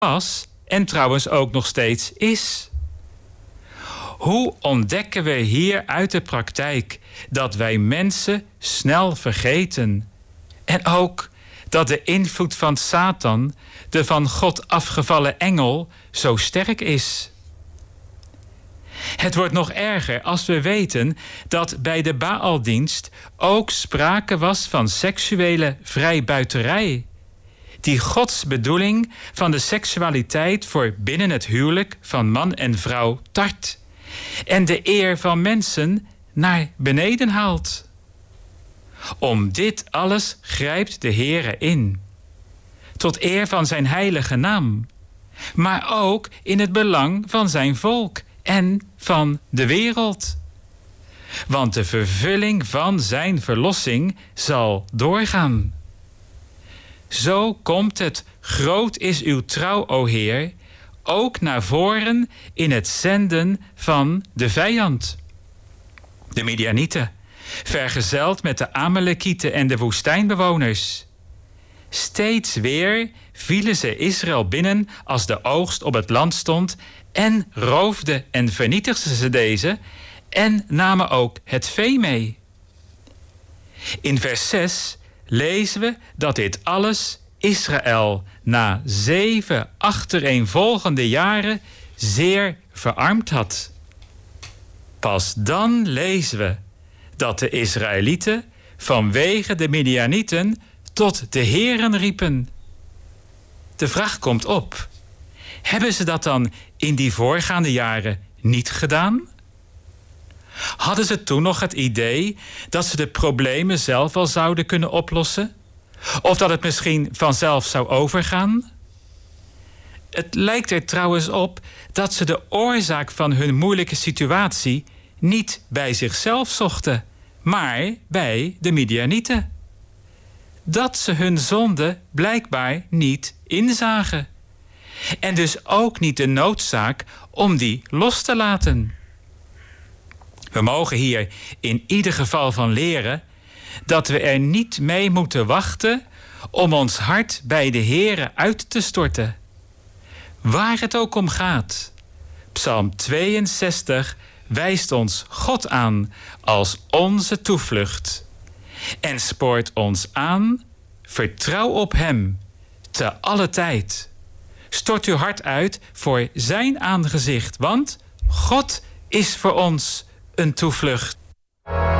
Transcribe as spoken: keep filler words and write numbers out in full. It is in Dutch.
was en trouwens ook nog steeds is. Hoe ontdekken we hier uit de praktijk dat wij mensen snel vergeten? En ook dat de invloed van Satan, de van God afgevallen engel, zo sterk is. Het wordt nog erger als we weten dat bij de Baaldienst ook sprake was van seksuele vrijbuiterij, die Gods bedoeling van de seksualiteit voor binnen het huwelijk van man en vrouw tart en de eer van mensen naar beneden haalt. Om dit alles grijpt de Heere in, tot eer van zijn heilige naam, maar ook in het belang van zijn volk en van de wereld. Want de vervulling van zijn verlossing zal doorgaan. Zo komt het, groot is uw trouw, o Heer, ook naar voren in het zenden van de vijand. De Midianieten, vergezeld met de Amalekieten en de woestijnbewoners. Steeds weer vielen ze Israël binnen als de oogst op het land stond en roofden en vernietigden ze deze en namen ook het vee mee. In vers zes lezen we dat dit alles Israël na zeven achtereenvolgende jaren zeer verarmd had. Pas dan lezen we dat de Israëlieten vanwege de Midianieten tot de Heeren riepen. De vraag komt op: hebben ze dat dan in die voorgaande jaren niet gedaan? Hadden ze toen nog het idee dat ze de problemen zelf wel zouden kunnen oplossen? Of dat het misschien vanzelf zou overgaan? Het lijkt er trouwens op dat ze de oorzaak van hun moeilijke situatie niet bij zichzelf zochten, maar bij de Midianieten. Dat ze hun zonde blijkbaar niet inzagen. En dus ook niet de noodzaak om die los te laten. We mogen hier in ieder geval van leren dat we er niet mee moeten wachten om ons hart bij de Heere uit te storten. Waar het ook om gaat. Psalm tweeënzestig wijst ons God aan als onze toevlucht en spoort ons aan: vertrouw op Hem te alle tijd. Stort uw hart uit voor zijn aangezicht, want God is voor ons een toevlucht.